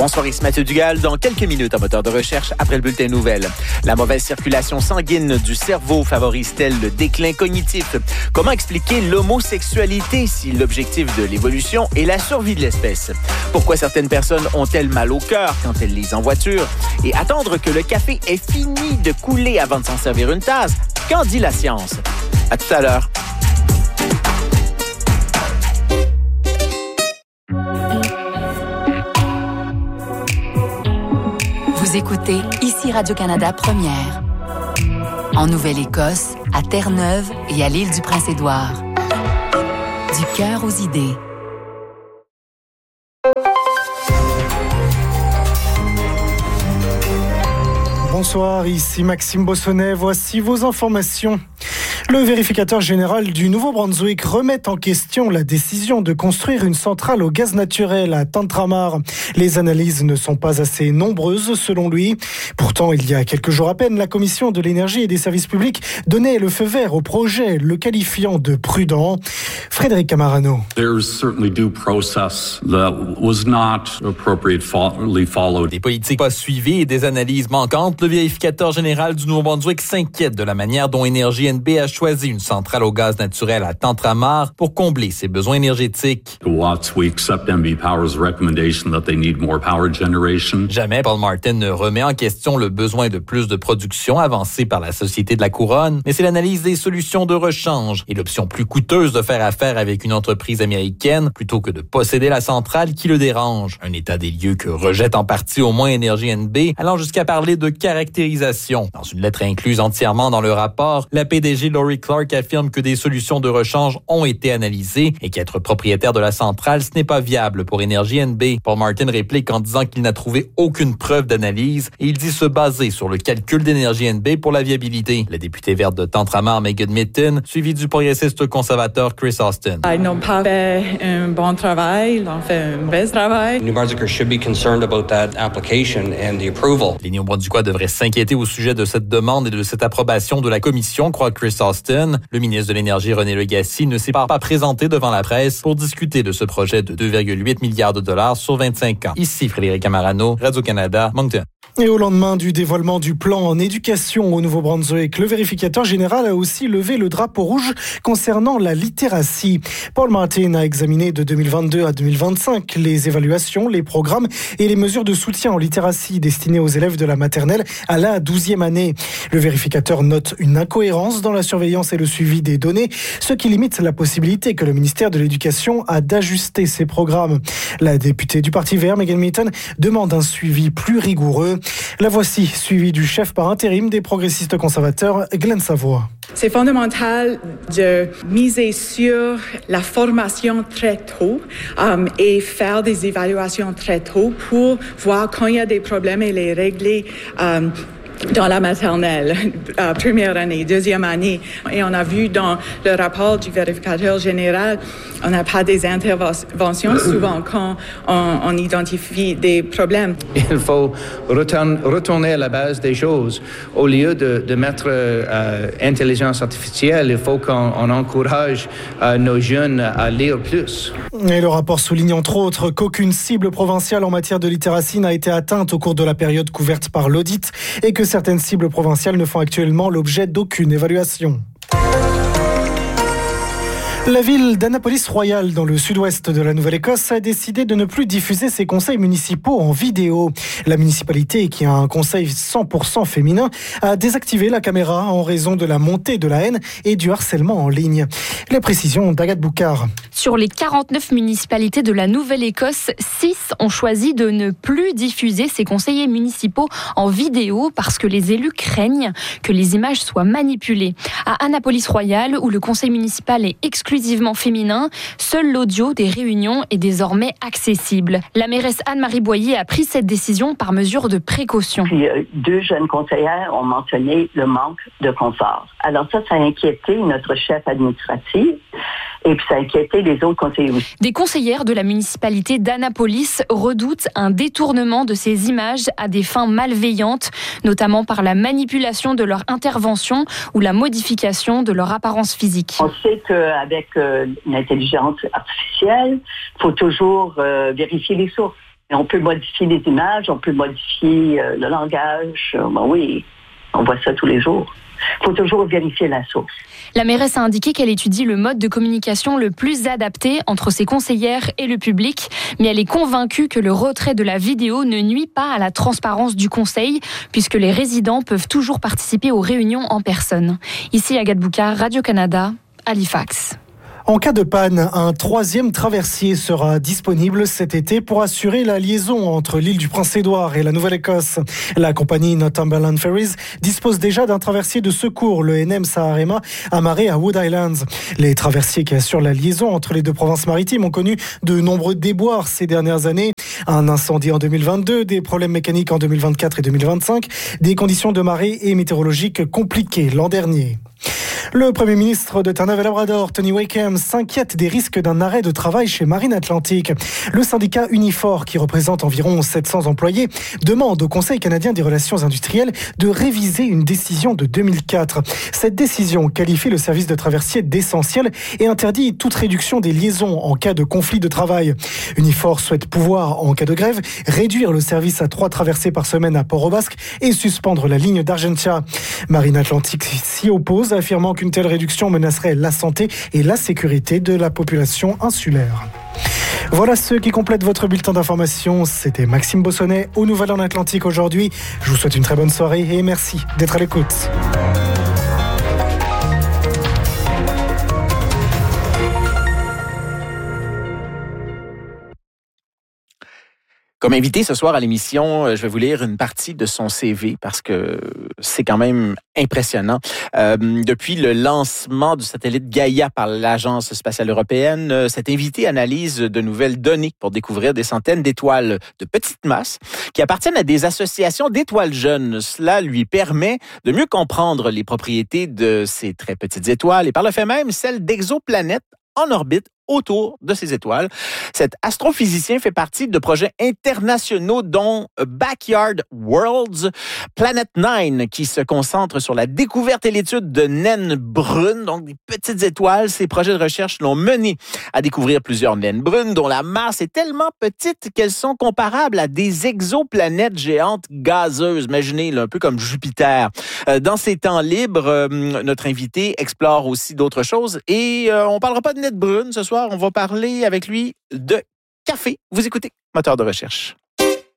Bonsoir, ici Mathieu Dugal. Dans quelques minutes, un moteur de recherche après le bulletin nouvelle. La mauvaise circulation sanguine du cerveau favorise-t-elle le déclin cognitif? Comment expliquer l'homosexualité si l'objectif de l'évolution est la survie de l'espèce? Pourquoi certaines personnes ont-elles mal au cœur quand elles lisent en voiture? Et attendre que le café ait fini de couler avant de s'en servir une tasse? Qu'en dit la science? À tout à l'heure. Vous écoutez ici Radio-Canada Première. En Nouvelle-Écosse, à Terre-Neuve et à l'île du Prince-Édouard. Du cœur aux idées. Bonsoir, ici Maxime Bossonnet. Voici vos informations. Le vérificateur général du Nouveau-Brunswick remet en question la décision de construire une centrale au gaz naturel à Tantramar. Les analyses ne sont pas assez nombreuses selon lui. Pourtant, il y a quelques jours à peine, la Commission de l'énergie et des services publics donnait le feu vert au projet, le qualifiant de prudent. Frédéric Camarano. There's certainly due process that was not appropriately followed. Des politiques pas suivies et des analyses manquantes, le vérificateur général du Nouveau-Brunswick s'inquiète de la manière dont Énergie NB a choisi une centrale au gaz naturel à Tantramar pour combler ses besoins énergétiques. We accept NB Power's recommendation that they need more power generation. Jamais Paul Martin ne remet en question le besoin de plus de production avancé par la Société de la Couronne, mais c'est l'analyse des solutions de rechange et l'option plus coûteuse de faire affaire avec une entreprise américaine plutôt que de posséder la centrale qui le dérange. Un état des lieux que rejette en partie au moins Énergie NB, allant jusqu'à parler de caractérisation. Dans une lettre incluse entièrement dans le rapport, la PDG Laurie Clark affirme que des solutions de rechange ont été analysées et qu'être propriétaire de la centrale, ce n'est pas viable pour Énergie NB. Paul Martin réplique en disant qu'il n'a trouvé aucune preuve d'analyse et il dit se baser sur le calcul d'Énergie NB pour la viabilité. La députée verte de Tantramar, Megan Mitton, suivie du progressiste conservateur Chris Austin. Ils n'ont pas fait un bon travail, ils ont fait un mauvais travail. New Brunswickers should be concerned about that application and the approval. Les Néo-Brunswickois devraient s'inquiéter au sujet de cette demande et de cette approbation de la commission, croit Chris Austin. Le ministre de l'Énergie, René Legacy, ne s'est pas présenté devant la presse pour discuter de ce projet de 2,8 milliards de dollars sur 25 ans. Ici Frédéric Camarano, Radio-Canada, Moncton. Et au lendemain du dévoilement du plan en éducation au Nouveau-Brunswick, le vérificateur général a aussi levé le drapeau rouge concernant la littératie. Paul Martin a examiné de 2022 à 2025 les évaluations, les programmes et les mesures de soutien en littératie destinées aux élèves de la maternelle à la 12e année. Le vérificateur note une incohérence dans la surveillance et le suivi des données, ce qui limite la possibilité que le ministère de l'Éducation a d'ajuster ses programmes. La députée du Parti vert, Megan Mitton, demande un suivi plus rigoureux. La voici, suivie du chef par intérim des progressistes conservateurs, Glenn Savoie. C'est fondamental de miser sur la formation très tôt et faire des évaluations très tôt pour voir quand il y a des problèmes et les régler dans la maternelle, première année, deuxième année. Et on a vu dans le rapport du vérificateur général, on n'a pas des interventions souvent quand on identifie des problèmes. Il faut retourner à la base des choses. Au lieu de mettre intelligence artificielle, il faut qu'on encourage nos jeunes à lire plus. Et le rapport souligne entre autres qu'aucune cible provinciale en matière de littératie n'a été atteinte au cours de la période couverte par l'audit et que certaines cibles provinciales ne font actuellement l'objet d'aucune évaluation. La ville d'Annapolis-Royal, dans le sud-ouest de la Nouvelle-Écosse, a décidé de ne plus diffuser ses conseils municipaux en vidéo. La municipalité, qui a un conseil 100% féminin, a désactivé la caméra en raison de la montée de la haine et du harcèlement en ligne. Les précisions d'Agathe Boucard. Sur les 49 municipalités de la Nouvelle-Écosse, 6 ont choisi de ne plus diffuser ces conseillers municipaux en vidéo parce que les élus craignent que les images soient manipulées. À Annapolis-Royal, où le conseil municipal est exclusivement féminin, seul l'audio des réunions est désormais accessible. La mairesse Anne-Marie Boyer a pris cette décision par mesure de précaution. Puis, 2 jeunes conseillères ont mentionné le manque de confort. Alors ça a inquiété notre chef administratif. Et puis ça a inquiété les autres conseillers aussi. Des conseillères de la municipalité d'Annapolis redoutent un détournement de ces images à des fins malveillantes, notamment par la manipulation de leur intervention ou la modification de leur apparence physique. On sait qu'avec l'intelligence artificielle, il faut toujours vérifier les sources. On peut modifier les images, on peut modifier le langage. Oui, on voit ça tous les jours. Il faut toujours vérifier la source. La mairesse a indiqué qu'elle étudie le mode de communication le plus adapté entre ses conseillères et le public, mais elle est convaincue que le retrait de la vidéo ne nuit pas à la transparence du conseil, puisque les résidents peuvent toujours participer aux réunions en personne. Ici, Agathe Boucard, Radio-Canada, Halifax. En cas de panne, un 3e traversier sera disponible cet été pour assurer la liaison entre l'île du Prince-Édouard et la Nouvelle-Écosse. La compagnie Northumberland Ferries dispose déjà d'un traversier de secours, le NM Saharema, amarré à Wood Islands. Les traversiers qui assurent la liaison entre les deux provinces maritimes ont connu de nombreux déboires ces dernières années. Un incendie en 2022, des problèmes mécaniques en 2024 et 2025, des conditions de marée et météorologiques compliquées l'an dernier. Le Premier ministre de Terre-Neuve-et-Labrador, Tony Wakeham, s'inquiète des risques d'un arrêt de travail chez Marine Atlantique. Le syndicat Unifor, qui représente environ 700 employés, demande au Conseil canadien des relations industrielles de réviser une décision de 2004. Cette décision qualifie le service de traversier d'essentiel et interdit toute réduction des liaisons en cas de conflit de travail. Unifor souhaite pouvoir, en cas de grève, réduire le service à 3 traversées par semaine à Port-au-Basque et suspendre la ligne d'Argentia. Marine Atlantique s'y oppose, affirmant qu'une telle réduction menacerait la santé et la sécurité de la population insulaire. Voilà ce qui complète votre bulletin d'information. C'était Maxime Bossonnet au Nouvelle-en-Atlantique aujourd'hui. Je vous souhaite une très bonne soirée et merci d'être à l'écoute. Comme invité ce soir à l'émission, je vais vous lire une partie de son CV parce que c'est quand même impressionnant. Depuis le lancement du satellite Gaia par l'Agence spatiale européenne, cet invité analyse de nouvelles données pour découvrir des centaines d'étoiles de petite masse qui appartiennent à des associations d'étoiles jeunes. Cela lui permet de mieux comprendre les propriétés de ces très petites étoiles et par le fait même celles d'exoplanètes en orbite autour de ces étoiles. Cet astrophysicien fait partie de projets internationaux dont Backyard Worlds, Planet 9, qui se concentre sur la découverte et l'étude de naines brunes, donc des petites étoiles. Ces projets de recherche l'ont mené à découvrir plusieurs naines brunes dont la masse est tellement petite qu'elles sont comparables à des exoplanètes géantes gazeuses. Imaginez, là, un peu comme Jupiter. Dans ses temps libres, notre invité explore aussi d'autres choses et on parlera pas de naines brunes ce soir. On va parler avec lui de café. Vous écoutez Moteur de recherche.